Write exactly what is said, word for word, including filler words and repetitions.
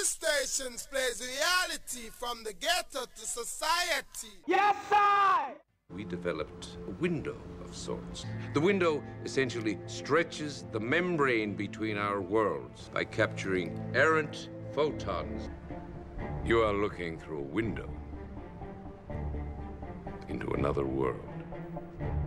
Stations plays reality from the ghetto to society. Yes, sir! We developed a window of sorts. The window essentially stretches the membrane between our worlds by capturing errant photons. You are looking through a window into another world.